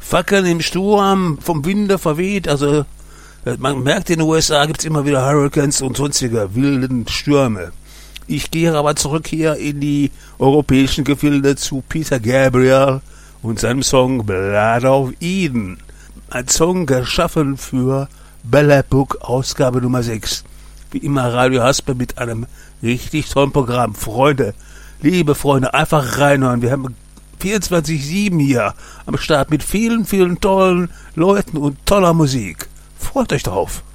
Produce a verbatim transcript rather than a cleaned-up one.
Fackeln im Sturm, vom Winde verweht, also man merkt, in den U S A gibt's immer wieder Hurricanes und sonstige wilden Stürme. Ich gehe aber zurück hier in die europäischen Gefilde zu Peter Gabriel und seinem Song Blood of Eden. Ein Song geschaffen für Bella Book Ausgabe Nummer sechs. Wie immer Radio Haspe mit einem richtig tollen Programm. Freunde, liebe Freunde, einfach reinhören. Wir haben vierundzwanzig sieben hier am Start mit vielen, vielen tollen Leuten und toller Musik. Freut euch drauf.